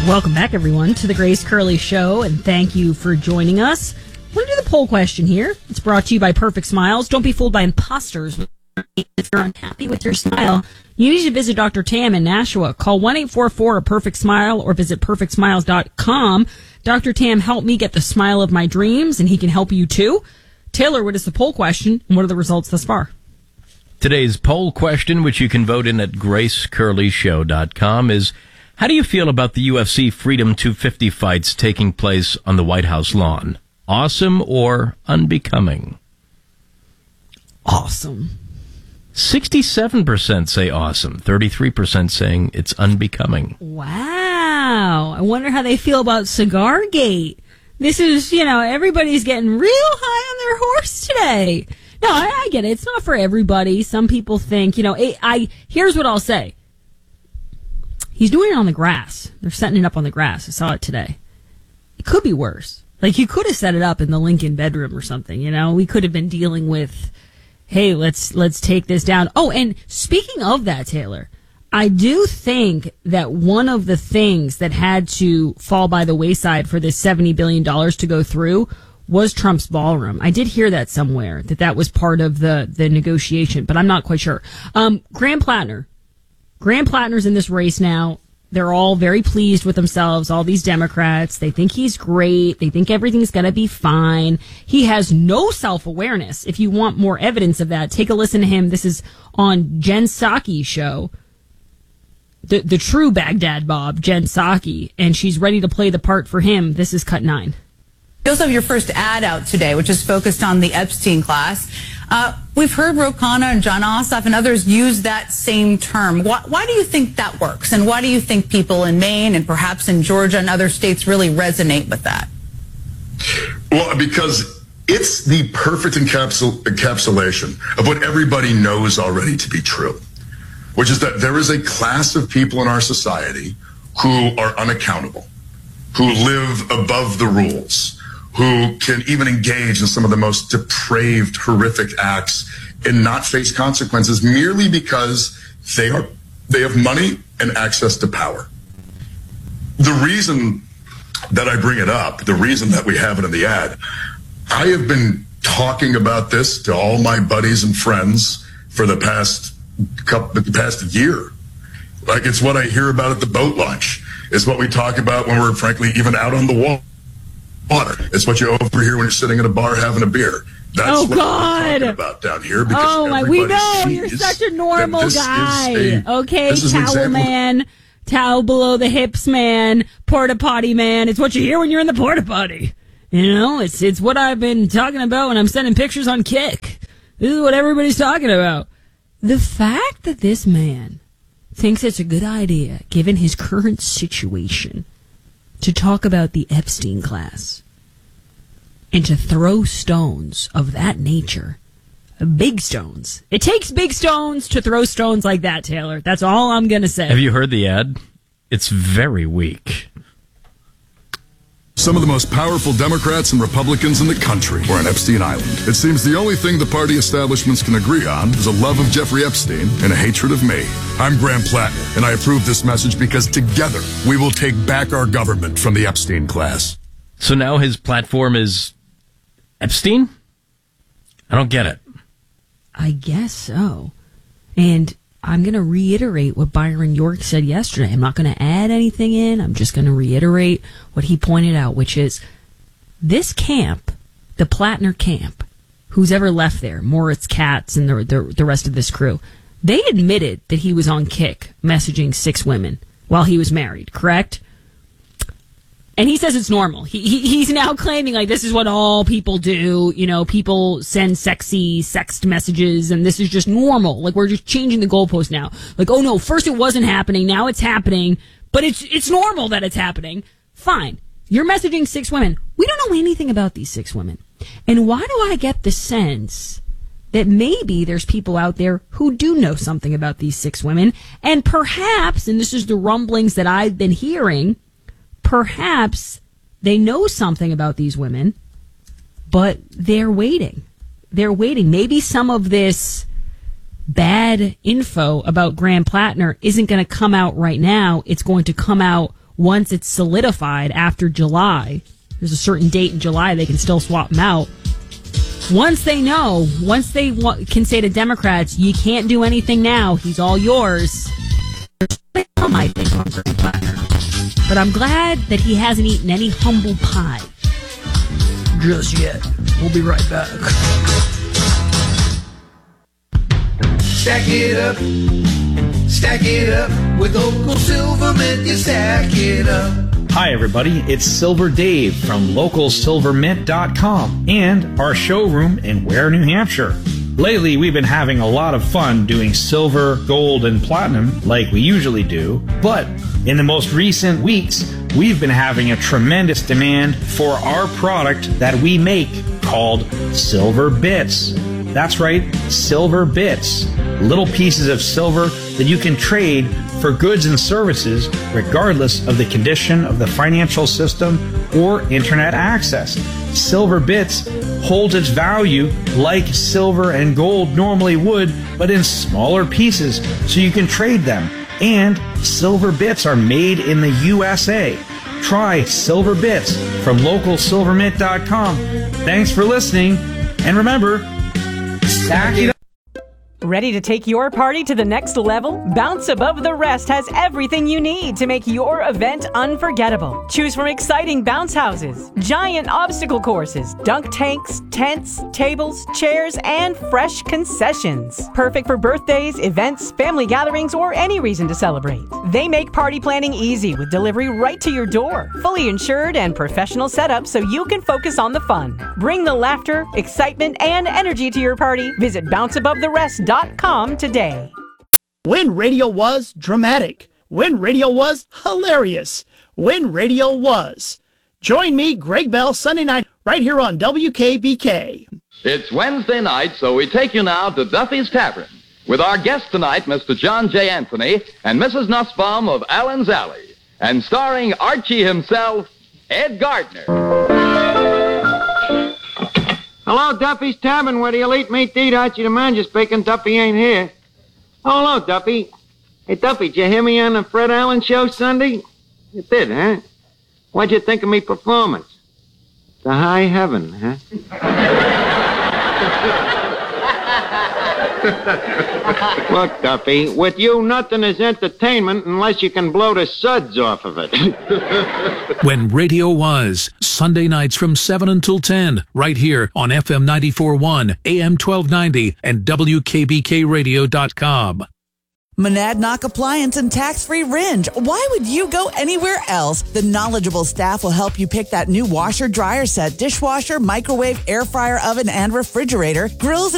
Welcome back, everyone, to the Grace Curley Show, and thank you for joining us. We're going to do the poll question here. It's brought to you by Perfect Smiles. Don't be fooled by imposters. If you're unhappy with your smile, you need to visit Dr. Tam in Nashua. Call 1-844-A-PERFECT-SMILE or visit perfectsmiles.com. Dr. Tam helped me get the smile of my dreams, and he can help you too. Taylor, what is the poll question, and what are the results thus far? Today's poll question, which you can vote in at gracecurleyshow.com, is: how do you feel about the UFC Freedom 250 fights taking place on the White House lawn? Awesome or unbecoming? Awesome. 67% say awesome. 33% saying it's unbecoming. Wow. I wonder how they feel about Cigargate. This is, everybody's getting real high on their horse today. No, I get it. It's not for everybody. Some people think, here's what I'll say. He's doing it on the grass. They're setting it up on the grass. I saw it today. It could be worse. Like, you could have set it up in the Lincoln bedroom or something, We could have been dealing with, hey, let's take this down. Oh, and speaking of that, Taylor, I do think that one of the things that had to fall by the wayside for this $70 billion to go through was Trump's ballroom. I did hear that somewhere, that was part of the negotiation, but I'm not quite sure. Graham Plattner's in this race now. They're all very pleased with themselves, all these Democrats. They think he's great. They think everything's going to be fine. He has no self-awareness. If you want more evidence of that, take a listen to him. This is on Jen Psaki's show, the true Baghdad Bob, Jen Psaki, and she's ready to play the part for him. This is Cut 9. You also have your first ad out today, which is focused on the Epstein class. We've heard Ro Khanna and John Ossoff and others use that same term. Why do you think that works? And why do you think people in Maine and perhaps in Georgia and other states really resonate with that? Well, because it's the perfect encapsulation of what everybody knows already to be true, which is that there is a class of people in our society who are unaccountable, who live above the rules, who can even engage in some of the most depraved, horrific acts and not face consequences merely because they have money and access to power. The reason that I bring it up, the reason that we have it in the ad, I have been talking about this to all my buddies and friends for the past year. Like, it's what I hear about at the boat launch. It's what we talk about when we're, frankly, even out on the water. It's what you overhear when you're sitting at a bar having a beer. That's what we're talking about down here. Because we know you're such a normal guy. Towel man, towel below the hips man, porta potty man. It's what you hear when you're in the porta potty. It's what I've been talking about when I'm sending pictures on Kik. This is what everybody's talking about. The fact that this man thinks it's a good idea, given his current situation, to talk about the Epstein class and to throw stones of that nature, big stones. It takes big stones to throw stones like that, Taylor. That's all I'm going to say. Have you heard the ad? It's very weak. Some of the most powerful Democrats and Republicans in the country were on Epstein Island. It seems the only thing the party establishments can agree on is a love of Jeffrey Epstein and a hatred of me. I'm Graham Plattner, and I approve this message because together we will take back our government from the Epstein class. So now his platform is Epstein? I don't get it. I guess so. And I'm going to reiterate what Byron York said yesterday. I'm not going to add anything in. I'm just going to reiterate what he pointed out, which is this camp, the Plattner camp, who's ever left there, Moritz Katz and the rest of this crew, they admitted that he was on Kik messaging 6 women while he was married, correct? And he says it's normal. He's now claiming, like, this is what all people do. People send sexy sext messages, and this is just normal. Like, we're just changing the goalpost now. Like, oh no, first it wasn't happening, now it's happening, but it's normal that it's happening. Fine. You're messaging 6 women. We don't know anything about these 6 women. And why do I get the sense that maybe there's people out there who do know something about these 6 women, and perhaps, and this is the rumblings that I've been hearing, perhaps they know something about these women, but they're waiting. They're waiting. Maybe some of this bad info about Graham Plattner isn't going to come out right now. It's going to come out once it's solidified after July. There's a certain date in July they can still swap them out. Once they know, can say to Democrats, you can't do anything now, he's all yours. I think on Greg Plattner. But I'm glad that he hasn't eaten any humble pie just yet. We'll be right back. Stack it up with local Silver Mint, you stack it up. Hi everybody, it's Silver Dave from localsilvermint.com and our showroom in Ware, New Hampshire. Lately, we've been having a lot of fun doing silver, gold, and platinum like we usually do, but in the most recent weeks, we've been having a tremendous demand for our product that we make called Silver Bits. That's right, Silver Bits. Little pieces of silver that you can trade for goods and services regardless of the condition of the financial system or internet access. Silver Bits holds its value like silver and gold normally would, but in smaller pieces so you can trade them. And Silver Bits are made in the USA. Try Silver Bits from localsilvermint.com. Thanks for listening, and remember, stack it up. Ready to take your party to the next level? Bounce Above the Rest has everything you need to make your event unforgettable. Choose from exciting bounce houses, giant obstacle courses, dunk tanks, tents, tables, chairs, and fresh concessions. Perfect for birthdays, events, family gatherings, or any reason to celebrate. They make party planning easy with delivery right to your door. Fully insured and professional setup so you can focus on the fun. Bring the laughter, excitement, and energy to your party. Visit bounceabovetherest.com today. When radio was dramatic. When radio was hilarious. When radio was. Join me, Greg Bell, Sunday night, right here on WKBK. It's Wednesday night, so we take you now to Duffy's Tavern with our guest tonight, Mr. John J. Anthony and Mrs. Nussbaum of Allen's Alley, and starring Archie himself, Ed Gardner. Hello, Duffy's Tavern, where the elite meat to eat. Archie the manager speaking. Duffy ain't here. Oh, hello, Duffy. Hey, Duffy, did you hear me on the Fred Allen show Sunday? You did, huh? What'd you think of me performance? To high heaven, huh? Look, Duffy, with you, nothing is entertainment unless you can blow the suds off of it. When radio was, Sunday nights from 7 until 10, right here on FM 94.1, AM 1290, and WKBKRadio.com. Monadnock Appliance and Tax-Free Ringe. Why would you go anywhere else? The knowledgeable staff will help you pick that new washer, dryer set, dishwasher, microwave, air fryer, oven, and refrigerator, grills,